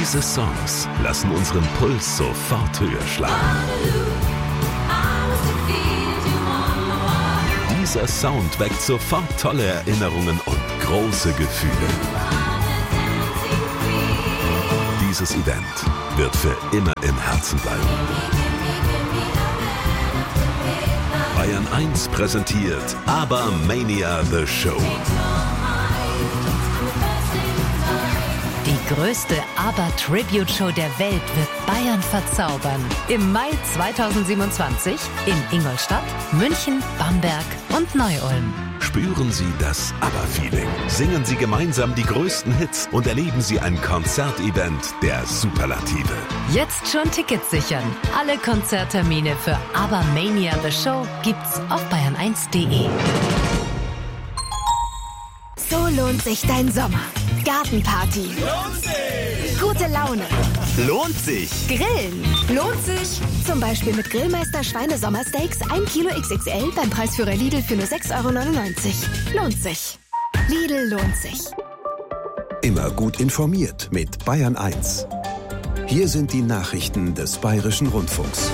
Diese Songs lassen unseren Puls sofort höher schlagen. Dieser Sound weckt sofort tolle Erinnerungen und große Gefühle. Dieses Event wird für immer im Herzen bleiben. Bayern 1 präsentiert ABBA-Mania The Show. Die größte ABBA-Tribute-Show der Welt wird Bayern verzaubern. Im Mai 2027 in Ingolstadt, München, Bamberg und Neu-Ulm. Spüren Sie das ABBA-Feeling. Singen Sie gemeinsam die größten Hits und erleben Sie ein Konzertevent der Superlative. Jetzt schon Tickets sichern. Alle Konzerttermine für ABBA-Mania The Show gibt's auf bayern1.de. So lohnt sich dein Sommer. Gartenparty. Lohnt sich! Gute Laune. Lohnt sich! Grillen. Lohnt sich. Zum Beispiel mit Grillmeister Schweinesommersteaks 1 Kilo XXL beim Preisführer Lidl für nur 6,99 €. Lohnt sich. Lidl lohnt sich. Immer gut informiert mit Bayern 1. Hier sind die Nachrichten des Bayerischen Rundfunks.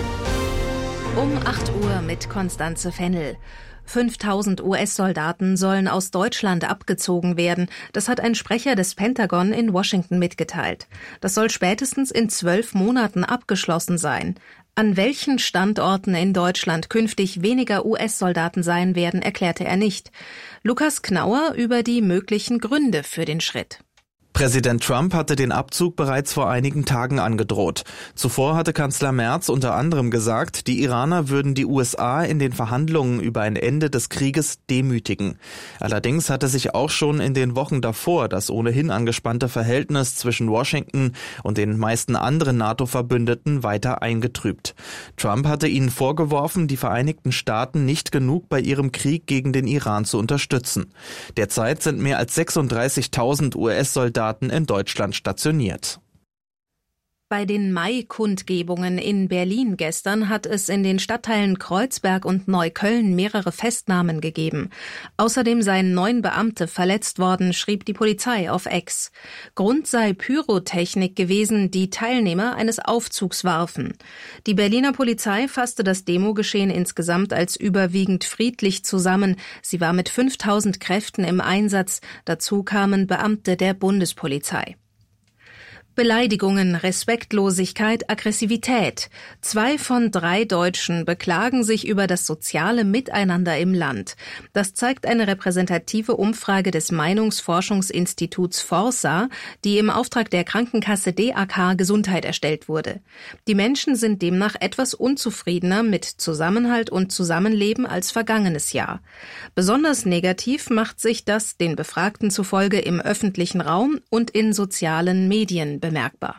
Um 8 Uhr mit Konstanze Fennel. 5.000 US-Soldaten sollen aus Deutschland abgezogen werden. Das hat ein Sprecher des Pentagon in Washington mitgeteilt. Das soll spätestens in 12 Monaten abgeschlossen sein. An welchen Standorten in Deutschland künftig weniger US-Soldaten sein werden, erklärte er nicht. Lukas Knauer über die möglichen Gründe für den Schritt. Präsident Trump hatte den Abzug bereits vor einigen Tagen angedroht. Zuvor hatte Kanzler Merz unter anderem gesagt, die Iraner würden die USA in den Verhandlungen über ein Ende des Krieges demütigen. Allerdings hatte sich auch schon in den Wochen davor das ohnehin angespannte Verhältnis zwischen Washington und den meisten anderen NATO-Verbündeten weiter eingetrübt. Trump hatte ihnen vorgeworfen, die Vereinigten Staaten nicht genug bei ihrem Krieg gegen den Iran zu unterstützen. Derzeit sind mehr als 36.000 US-Soldaten in Deutschland stationiert. Bei den Mai-Kundgebungen in Berlin gestern hat es in den Stadtteilen Kreuzberg und Neukölln mehrere Festnahmen gegeben. Außerdem seien 9 Beamte verletzt worden, schrieb die Polizei auf X. Grund sei Pyrotechnik gewesen, die Teilnehmer eines Aufzugs warfen. Die Berliner Polizei fasste das Demogeschehen insgesamt als überwiegend friedlich zusammen. Sie war mit 5.000 Kräften im Einsatz. Dazu kamen Beamte der Bundespolizei. Beleidigungen, Respektlosigkeit, Aggressivität. 2 von 3 Deutschen beklagen sich über das soziale Miteinander im Land. Das zeigt eine repräsentative Umfrage des Meinungsforschungsinstituts Forsa, die im Auftrag der Krankenkasse DAK Gesundheit erstellt wurde. Die Menschen sind demnach etwas unzufriedener mit Zusammenhalt und Zusammenleben als vergangenes Jahr. Besonders negativ macht sich das den Befragten zufolge im öffentlichen Raum und in sozialen Medien bemerkbar.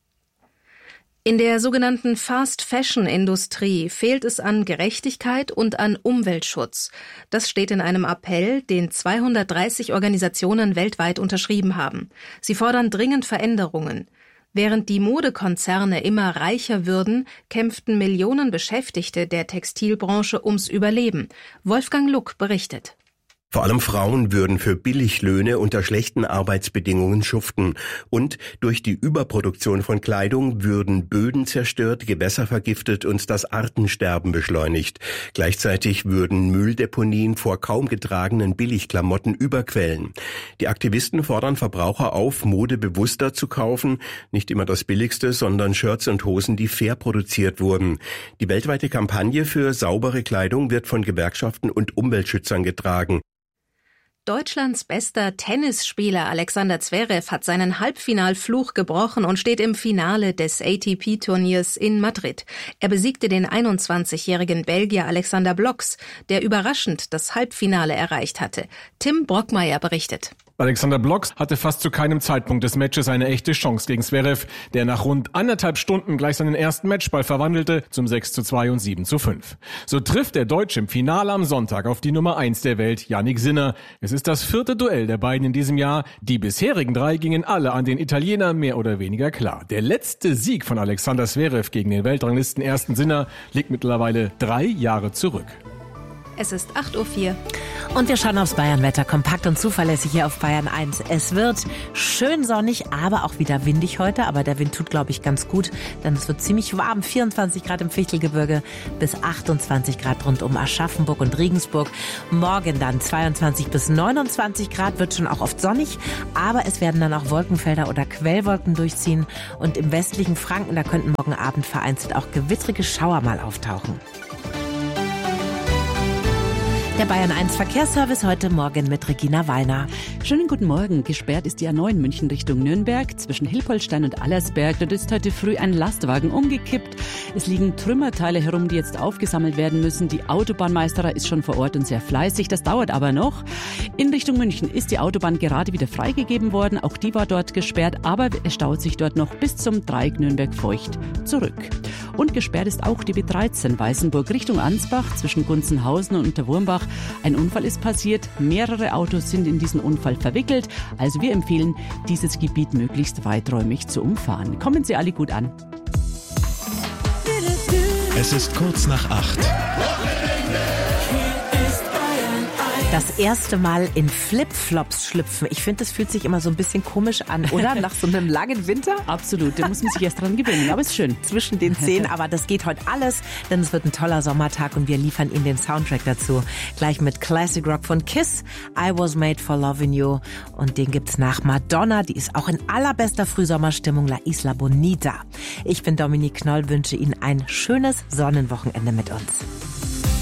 In der sogenannten Fast-Fashion-Industrie fehlt es an Gerechtigkeit und an Umweltschutz. Das steht in einem Appell, den 230 Organisationen weltweit unterschrieben haben. Sie fordern dringend Veränderungen. Während die Modekonzerne immer reicher würden, kämpften Millionen Beschäftigte der Textilbranche ums Überleben. Wolfgang Luck berichtet. Vor allem Frauen würden für Billiglöhne unter schlechten Arbeitsbedingungen schuften. Und durch die Überproduktion von Kleidung würden Böden zerstört, Gewässer vergiftet und das Artensterben beschleunigt. Gleichzeitig würden Mülldeponien vor kaum getragenen Billigklamotten überquellen. Die Aktivisten fordern Verbraucher auf, Mode bewusster zu kaufen. Nicht immer das Billigste, sondern Shirts und Hosen, die fair produziert wurden. Die weltweite Kampagne für saubere Kleidung wird von Gewerkschaften und Umweltschützern getragen. Deutschlands bester Tennisspieler Alexander Zverev hat seinen Halbfinalfluch gebrochen und steht im Finale des ATP-Turniers in Madrid. Er besiegte den 21-jährigen Belgier Alexander Bloks, der überraschend das Halbfinale erreicht hatte. Tim Brockmeier berichtet. Alexander Bloks hatte fast zu keinem Zeitpunkt des Matches eine echte Chance gegen Zverev, der nach rund 1,5 Stunden gleich seinen ersten Matchball verwandelte zum 6:2 und 7:5. So trifft der Deutsche im Finale am Sonntag auf die Nummer 1 der Welt, Jannik Sinner. Es ist das 4. Duell der beiden in diesem Jahr. Die bisherigen 3 gingen alle an den Italiener mehr oder weniger klar. Der letzte Sieg von Alexander Zverev gegen den Weltranglisten ersten Sinner liegt mittlerweile 3 Jahre zurück. Es ist 8:04 Uhr. Und wir schauen aufs Bayern-Wetter, kompakt und zuverlässig hier auf Bayern 1. Es wird schön sonnig, aber auch wieder windig heute. Aber der Wind tut, glaube ich, ganz gut, denn es wird ziemlich warm. 24 Grad im Fichtelgebirge bis 28 Grad rund um Aschaffenburg und Regensburg. Morgen dann 22 bis 29 Grad, wird schon auch oft sonnig. Aber es werden dann auch Wolkenfelder oder Quellwolken durchziehen. Und im westlichen Franken, da könnten morgen Abend vereinzelt auch gewittrige Schauer mal auftauchen. Der Bayern 1 Verkehrsservice heute Morgen mit Regina Wallner. Schönen guten Morgen. Gesperrt ist die A9 München Richtung Nürnberg zwischen Hilpoltstein und Allersberg. Dort ist heute früh ein Lastwagen umgekippt. Es liegen Trümmerteile herum, die jetzt aufgesammelt werden müssen. Die Autobahnmeisterei ist schon vor Ort und sehr fleißig. Das dauert aber noch. In Richtung München ist die Autobahn gerade wieder freigegeben worden. Auch die war dort gesperrt, aber es staut sich dort noch bis zum Dreieck Nürnberg-Feucht zurück. Und gesperrt ist auch die B13 Weißenburg Richtung Ansbach zwischen Gunzenhausen und Unterwurmbach. Ein Unfall ist passiert, mehrere Autos sind in diesen Unfall verwickelt. Also wir empfehlen, dieses Gebiet möglichst weiträumig zu umfahren. Kommen Sie alle gut an. Es ist kurz nach 8. Das erste Mal in Flipflops schlüpfen. Ich finde, das fühlt sich immer so ein bisschen komisch an, oder? Nach so einem langen Winter? Absolut, da muss man sich erst dran gewöhnen, aber ist schön. Zwischen den Zehen, aber das geht heute alles, denn es wird ein toller Sommertag und wir liefern Ihnen den Soundtrack dazu. Gleich mit Classic Rock von Kiss, I Was Made for Loving You. Und den gibt's nach Madonna, die ist auch in allerbester Frühsommerstimmung, La Isla Bonita. Ich bin Dominique Knoll, wünsche Ihnen ein schönes Sonnenwochenende mit uns.